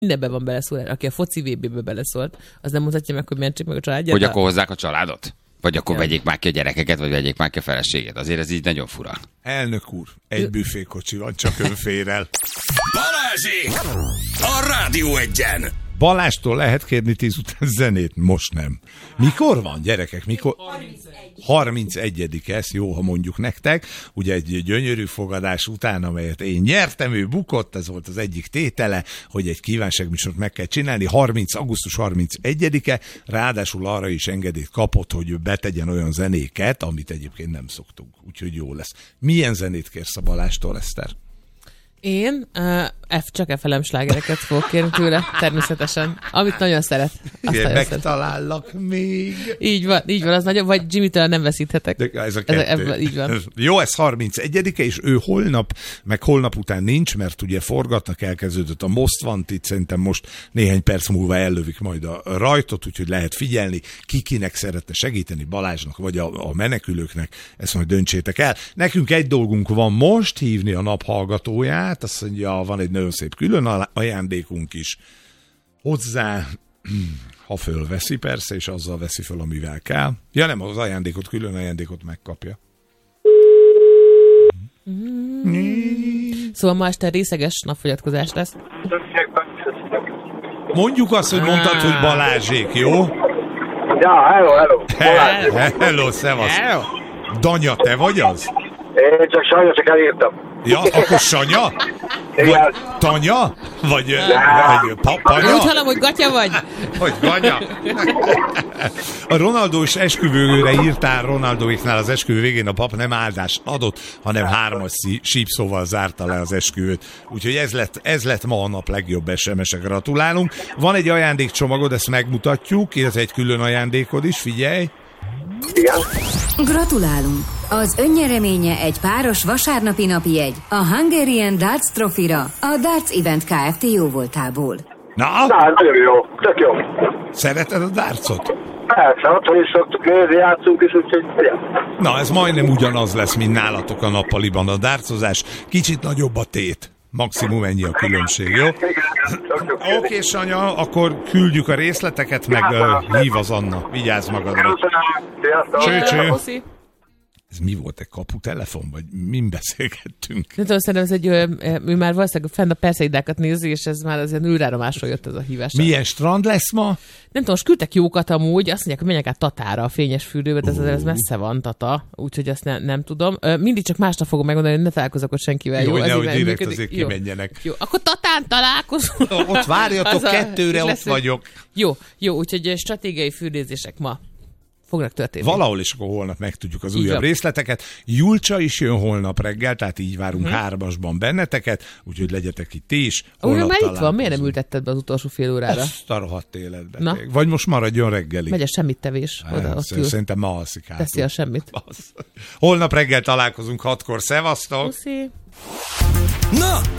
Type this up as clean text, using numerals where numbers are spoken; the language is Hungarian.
Mindenben van beleszól, aki a foci VB-be beleszólt, az nem mondhatja meg, hogy mentsék meg a családját. Hogy akkor hozzák a családot? Vagy akkor vegyék már ki a gyerekeket, vagy vegyék már ki a feleséget. Azért ez így nagyon fura. Elnök úr, egy büfékocsi van, csak önférel. Balázsék! A Rádió Egyen! Balástól lehet kérni 10 után zenét? Most nem. Mikor van, gyerekek? Mikor? 31. Ez jó, ha mondjuk nektek. Ugye egy gyönyörű fogadás után, amelyet én nyertem, ő bukott, ez volt az egyik tétele, hogy egy kívánságműsort meg kell csinálni. Augusztus 31-e, ráadásul arra is engedélyt kapott, hogy betegyen olyan zenéket, amit egyébként nem szoktunk. Úgyhogy jó lesz. Milyen zenét kérsz a Balástól, Eszter? Én csak FLM slágereket fogok kérni tőle, természetesen. Amit nagyon szeret. Megtalállak még. Így van, az nagyon, vagy Jimmy-től nem veszíthetek. De ez a kettő. Így van. Jó, ez 31-e, és ő holnap után nincs, mert ugye forgatnak, elkezdődött a Most Wanted, szerintem most néhány perc múlva ellövik majd a rajtot, úgyhogy lehet figyelni, kinek szeretne segíteni, Balázsnak, vagy a menekülőknek, ezt majd döntsétek el. Nekünk egy dolgunk van most, hívni a nap hallgatóját, azt mondja, van egy nagyon szép külön ajándékunk is hozzá, ha fölveszi persze, és azzal veszi föl, amivel kell. Ja nem, az ajándékot, külön ajándékot megkapja. Szóval ma este részeges napfogyatkozás lesz. Mondjuk azt, hogy mondtad, hogy Balázsék, jó? Ja, hello. Hello, szevasz. Danya, te vagy az? Én csak elírtam. Ja, akkor Sanya? Vagy Tanya? Vagy Panya? Úgy hallom, hogy gatya vagy. Hogy Ganya? A Ronaldós esküvőre írtál, Ronaldóiknál az esküvő végén a pap nem áldást adott, hanem 3 sípszóval zárta le az esküvőt. Úgyhogy ez lett ma a nap legjobb SMS-e, gratulálunk. Van egy ajándékcsomagod, ezt megmutatjuk, illetve egy külön ajándékod is, figyelj. Igen. Gratulálunk! Az önnyereménye egy páros vasárnapi napijegy a Hungarian Darts Trophy-ra a Darts Event Kft. Jóvoltából. Na, nagyon jó, tök jó. Szereted a dartsot? Persze, otthon is szoktuk nézni, játszunk is, úgyhogy... Na, ez majdnem ugyanaz lesz, mint nálatok a nappaliban a dartsozás. Kicsit nagyobb a tét. Maximum ennyi a különbség, jó? Oké, Sanya, akkor küldjük a részleteket, meg hív az Anna. Vigyázz magadra. Cső. Ez mi volt, egy kaputelefon, vagy min beszélgettünk? Nem tudom, szerintem ez ő már valószínűleg fenn a Perseidákat nézi, és ez már azért űráromásról jött ez a hívás. Milyen strand lesz ma? Nem tudom, most küldtek jókat amúgy, azt mondják, hogy menjek át Tatára, a fényes fürdőbe, de ez messze van, Tata, úgyhogy ezt nem tudom. Mindig csak másnap fogom megmondani, hogy ne találkozok ott senkivel. Jó, nehogy direkt azért kimenjenek. Jó, akkor Tatán találkozunk. Ott várjatok, 2-re ott vagyok. Jó, úgyhogy stratégiai fürdőzések ma fognak történni. Valahol is akkor holnap megtudjuk az újabb részleteket. Julcsa is jön holnap reggel, tehát így várunk 3-asban benneteket, úgyhogy legyetek itt ti is. Holnap már itt van, miért nem ültetted be az utolsó fél órára? Azt a rohadt életben. Vagy most maradjon reggelig. Megy a semmit tevés. Szerintem ma alszik hátul. Teszi a semmit. Holnap reggel találkozunk 6-kor. Szevasztok! Puszi. Na,